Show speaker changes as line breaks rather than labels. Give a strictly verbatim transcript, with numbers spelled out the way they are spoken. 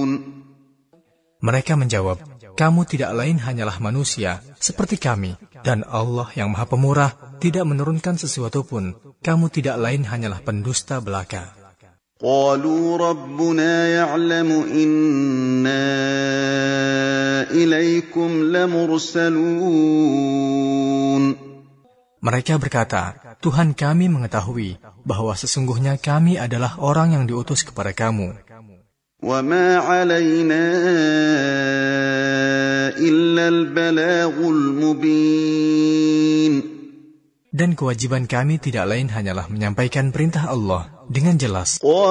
Mereka menjawab, kamu tidak lain hanyalah manusia, seperti kami, dan Allah yang Maha Pemurah tidak menurunkan sesuatu pun. Kamu tidak lain hanyalah pendusta belaka.
قالوا ربنا يعلم إنا إليكم لمرسلون.
Mereka berkata, Tuhan kami mengetahui bahwa sesungguhnya kami adalah orang yang diutus kepada kamu.
وما علينا إلا البلاغ المبين.
Dan kewajiban kami tidak lain hanyalah menyampaikan perintah Allah dengan jelas.